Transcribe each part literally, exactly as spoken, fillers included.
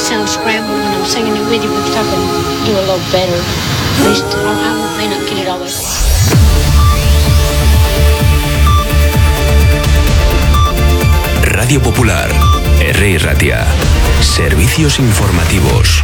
sound scrambled when I'm singing it with you because I can do a little better. At least I, I may not get it always. Radio Popular, R. Ratia. Servicios informativos.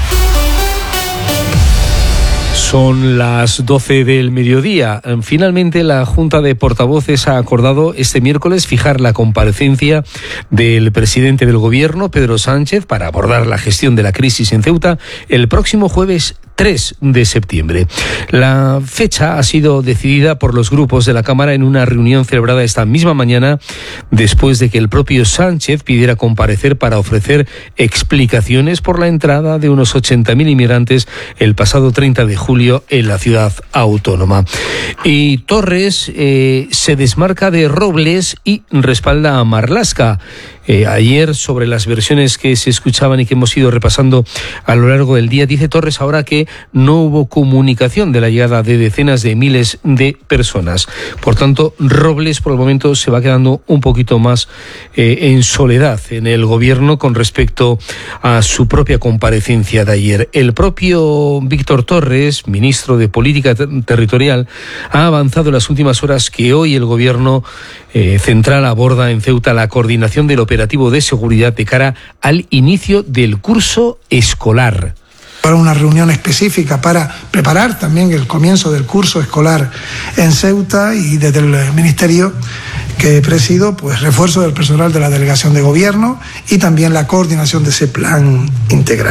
Son las doce del mediodía. Finalmente, la Junta de Portavoces ha acordado este miércoles fijar la comparecencia del presidente del Gobierno, Pedro Sánchez, para abordar la gestión de la crisis en Ceuta el próximo jueves tres de septiembre. La fecha ha sido decidida por los grupos de la Cámara en una reunión celebrada esta misma mañana, después de que el propio Sánchez pidiera comparecer para ofrecer explicaciones por la entrada de unos ochenta mil inmigrantes el pasado treinta de julio en la ciudad autónoma. Y Torres eh, se desmarca de Robles y respalda a Marlaska. Eh, ayer, sobre las versiones que se escuchaban y que hemos ido repasando a lo largo del día, dice Torres ahora que no hubo comunicación de la llegada de decenas de miles de personas. Por tanto, Robles por el momento se va quedando un poquito más eh, en soledad en el Gobierno con respecto a su propia comparecencia de ayer. El propio Víctor Torres, ministro de Política Territorial, ha avanzado en las últimas horas que hoy el Gobierno eh, central aborda en Ceuta la coordinación del operativo de seguridad de cara al inicio del curso escolar. Para una reunión específica para preparar también el comienzo del curso escolar en Ceuta, y desde el ministerio que presido, pues refuerzo del personal de la delegación de gobierno y también la coordinación de ese plan integral.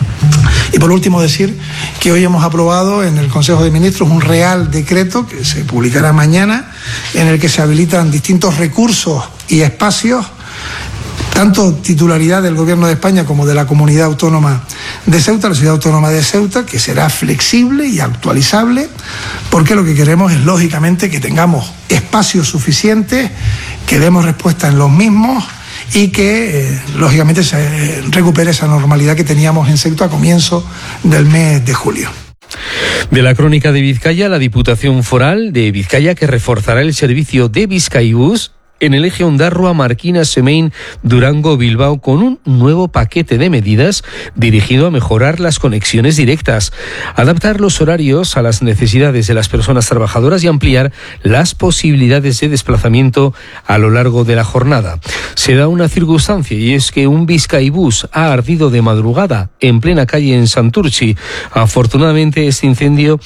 Y por último decir que hoy hemos aprobado en el Consejo de Ministros un Real Decreto que se publicará mañana, en el que se habilitan distintos recursos y espacios, tanto titularidad del Gobierno de España como de la Comunidad Autónoma de Ceuta, la Ciudad Autónoma de Ceuta, que será flexible y actualizable, porque lo que queremos es, lógicamente, que tengamos espacios suficientes, que demos respuesta en los mismos y que, eh, lógicamente, se recupere esa normalidad que teníamos en Ceuta a comienzo del mes de julio. De la crónica de Vizcaya, la Diputación Foral de Vizcaya, que reforzará el servicio de Bizkaibus en el eje Ondarroa, Marquina, Semein, Durango, Bilbao, con un nuevo paquete de medidas dirigido a mejorar las conexiones directas, adaptar los horarios a las necesidades de las personas trabajadoras y ampliar las posibilidades de desplazamiento a lo largo de la jornada. Se da una circunstancia, y es que un Bizkaibus ha ardido de madrugada en plena calle en Santurtzi. Afortunadamente, este incendio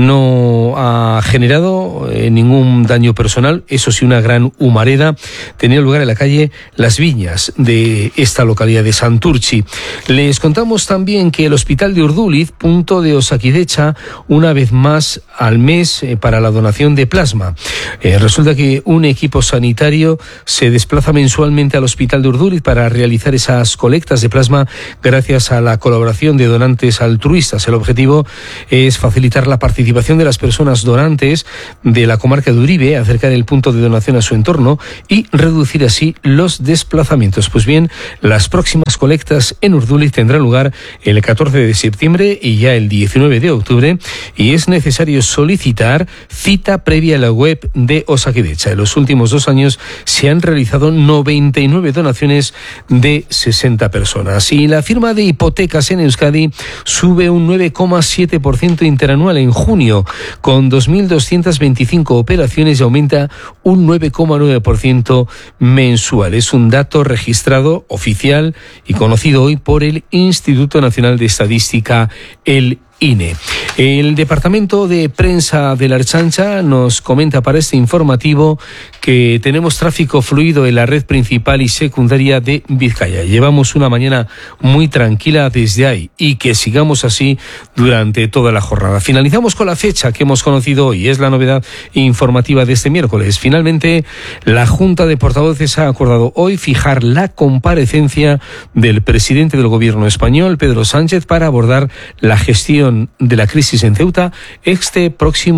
no ha generado eh, ningún daño personal, eso sí, una gran humareda tenía lugar en la calle Las Viñas de esta localidad de Santurtzi. Les contamos también que el Hospital de Urduliz, punto de Osakidecha, una vez más al mes eh, para la donación de plasma. Eh, resulta que un equipo sanitario se desplaza mensualmente al Hospital de Urduliz para realizar esas colectas de plasma gracias a la colaboración de donantes altruistas. El objetivo es facilitar la participación de las personas donantes de la comarca de Uribe, acercar el punto de donación a su entorno y reducir así los desplazamientos. Pues bien, las próximas colectas en Urduliz tendrán lugar el catorce de septiembre y ya el diecinueve de octubre, y es necesario solicitar cita previa a la web de Osakidecha. En los últimos dos años se han realizado noventa y nueve donaciones de sesenta personas. Y la firma de hipotecas en Euskadi sube un nueve coma siete por ciento interanual en junio, con dos mil doscientas veinticinco operaciones, y aumenta un nueve coma nueve por ciento mensual. Es un dato registrado, oficial y conocido hoy por el Instituto Nacional de Estadística, el I N E. El Departamento de Prensa de la Ertzaintza nos comenta para este informativo que tenemos tráfico fluido en la red principal y secundaria de Vizcaya. Llevamos una mañana muy tranquila desde ahí, y que sigamos así durante toda la jornada. Finalizamos con la fecha que hemos conocido hoy. Es la novedad informativa de este miércoles. Finalmente, la Junta de Portavoces ha acordado hoy fijar la comparecencia del presidente del Gobierno español, Pedro Sánchez, para abordar la gestión de la crisis en Ceuta este próximo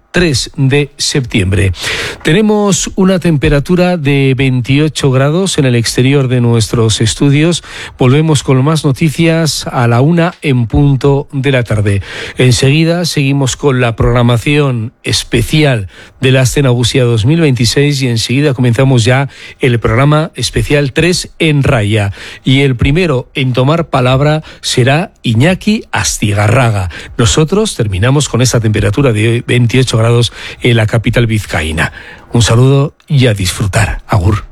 tres de septiembre. Tenemos una temperatura de veintiocho grados en el exterior de nuestros estudios. Volvemos con más noticias a la una en punto de la tarde. Enseguida seguimos con la programación especial de la Escena Gusia dos mil veintiséis y enseguida comenzamos ya el programa especial tres en Raya. Y el primero en tomar palabra será Iñaki Astigarraga. Nosotros terminamos con esta temperatura de veintiocho grados en la capital vizcaína. Un saludo y a disfrutar. Agur.